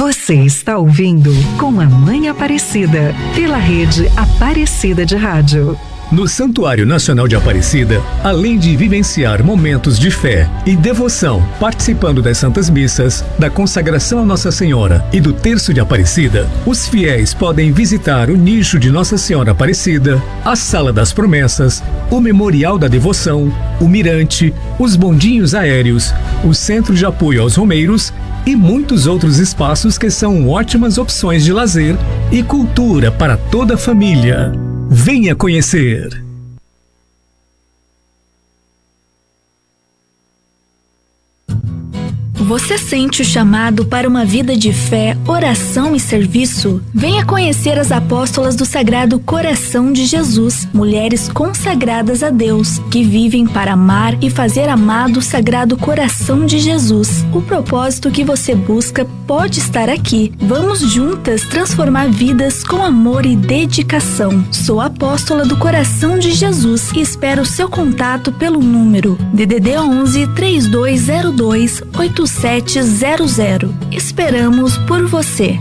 Você está ouvindo Com a Mãe Aparecida, pela rede Aparecida de Rádio. No Santuário Nacional de Aparecida, além de vivenciar momentos de fé e devoção, participando das Santas Missas, da consagração a Nossa Senhora e do Terço de Aparecida, os fiéis podem visitar o nicho de Nossa Senhora Aparecida, a Sala das Promessas, o Memorial da Devoção, o Mirante, os bondinhos aéreos, o Centro de Apoio aos Romeiros e muitos outros espaços que são ótimas opções de lazer e cultura para toda a família. Venha conhecer! Você sente o chamado para uma vida de fé, oração e serviço? Venha conhecer as apóstolas do Sagrado Coração de Jesus, mulheres consagradas a Deus, que vivem para amar e fazer amado o Sagrado Coração de Jesus. O propósito que você busca pode estar aqui. Vamos juntas transformar vidas com amor e dedicação. Sou apóstola do Coração de Jesus e espero o seu contato pelo número DDD 11 3202 8700. Esperamos por você.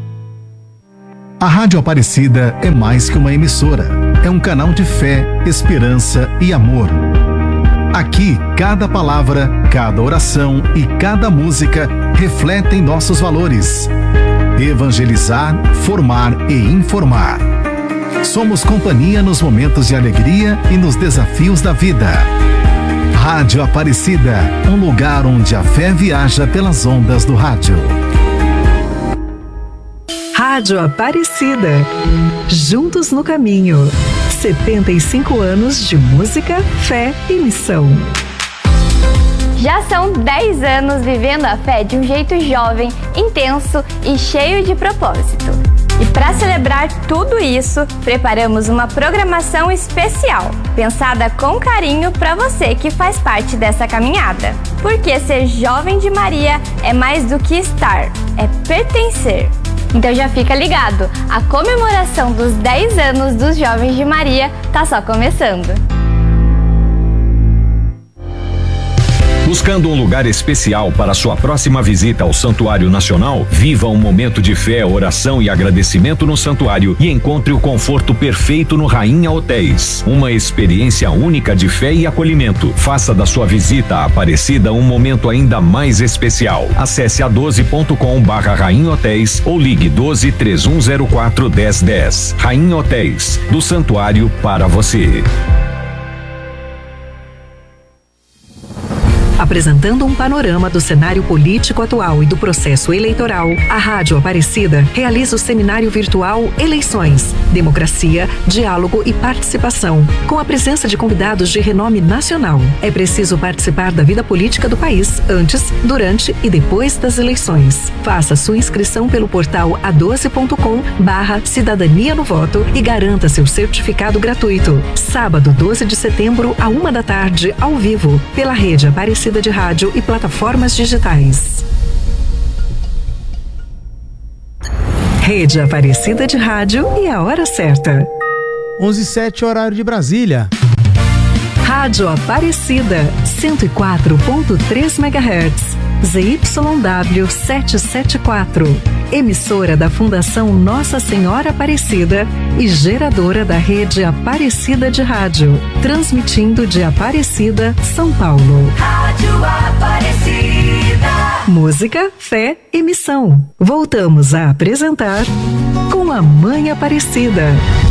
A Rádio Aparecida é mais que uma emissora. É um canal de fé, esperança e amor. Aqui, cada palavra, cada oração e cada música refletem nossos valores. Evangelizar, formar e informar. Somos companhia nos momentos de alegria e nos desafios da vida. Rádio Aparecida, um lugar onde a fé viaja pelas ondas do rádio. Rádio Aparecida. Juntos no caminho. 75 anos de música, fé e missão. Já são 10 anos vivendo a fé de um jeito jovem, intenso e cheio de propósito. E para celebrar tudo isso, preparamos uma programação especial, pensada com carinho para você que faz parte dessa caminhada. Porque ser jovem de Maria é mais do que estar, é pertencer. Então já fica ligado, a comemoração dos 10 anos dos Jovens de Maria tá só começando. Buscando um lugar especial para sua próxima visita ao Santuário Nacional? Viva um momento de fé, oração e agradecimento no santuário e encontre o conforto perfeito no Rainha Hotéis. Uma experiência única de fé e acolhimento. Faça da sua visita à Aparecida um momento ainda mais especial. Acesse a12.com/Rainha Hotéis ou ligue 12 3104 1010. Rainha Hotéis, do santuário para você. Apresentando um panorama do cenário político atual e do processo eleitoral, a Rádio Aparecida realiza o seminário virtual Eleições, Democracia, Diálogo e Participação, com a presença de convidados de renome nacional. É preciso participar da vida política do país antes, durante e depois das eleições. Faça sua inscrição pelo portal a12.com/Cidadania no Voto e garanta seu certificado gratuito. Sábado, 12 de setembro, à 1 da tarde, ao vivo, pela rede Aparecida de Rádio e plataformas digitais. Rede Aparecida de Rádio e a hora certa. 11h07, horário de Brasília. Rádio Aparecida, 104.3 MHz. ZYW 774, emissora da Fundação Nossa Senhora Aparecida e geradora da rede Aparecida de Rádio, transmitindo de Aparecida, São Paulo. Rádio Aparecida. Música, fé e missão. Voltamos a apresentar Com a Mãe Aparecida.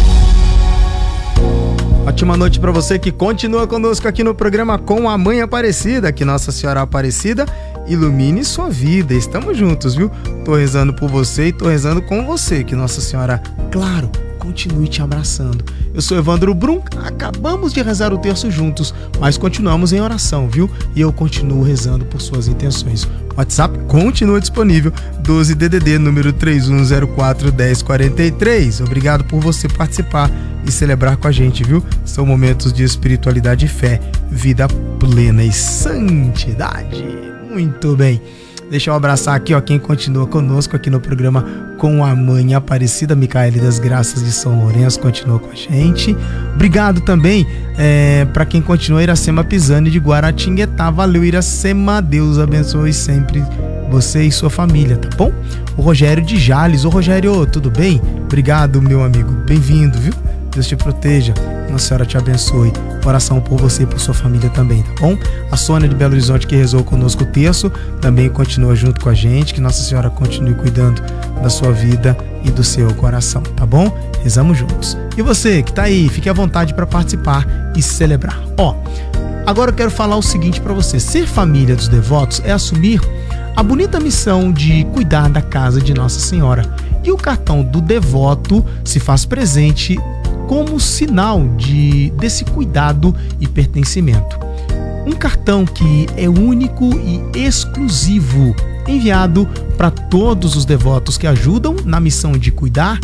Ótima noite para você que continua conosco aqui no programa Com a Mãe Aparecida. Que Nossa Senhora Aparecida ilumine sua vida. Estamos juntos, viu? Tô rezando por você e tô rezando com você. Que Nossa Senhora, claro, continue te abraçando. Eu sou Evandro Brum, acabamos de rezar o terço juntos, mas continuamos em oração, viu? E eu continuo rezando por suas intenções. O WhatsApp continua disponível, 12DDD, número 31041043. Obrigado por você participar e celebrar com a gente, viu? São momentos de espiritualidade e fé, vida plena e santidade. Muito bem. Deixa eu abraçar aqui, ó, quem continua conosco aqui no programa Com a Mãe Aparecida. Micaele das Graças de São Lourenço continua com a gente. Obrigado também para quem continua, Iracema Pisani de Guaratinguetá. Valeu, Iracema, Deus abençoe sempre você e sua família, tá bom? O Rogério de Jales. Ô Rogério, tudo bem? Obrigado, meu amigo. Bem-vindo, viu? Deus te proteja. Nossa Senhora te abençoe. Oração por você e por sua família também, tá bom? A Sônia de Belo Horizonte, que rezou conosco o terço, também continua junto com a gente. Que Nossa Senhora continue cuidando da sua vida e do seu coração, tá bom? Rezamos juntos. E você que tá aí, fique à vontade para participar e celebrar. Ó, agora eu quero falar o seguinte para você. Ser família dos devotos é assumir a bonita missão de cuidar da casa de Nossa Senhora. E o cartão do devoto se faz presente como sinal desse cuidado e pertencimento. Um cartão que é único e exclusivo, enviado para todos os devotos que ajudam na missão de cuidar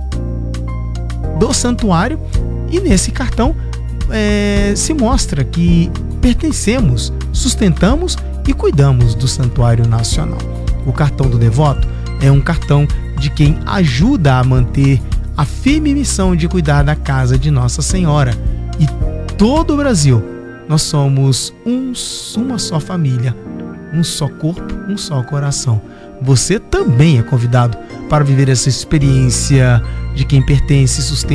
do santuário, e nesse cartão se mostra que pertencemos, sustentamos e cuidamos do Santuário Nacional. O cartão do devoto é um cartão de quem ajuda a manter a firme missão de cuidar da casa de Nossa Senhora. E todo o Brasil, nós somos uma só família, um só corpo, um só coração. Você também é convidado para viver essa experiência de quem pertence e sustenta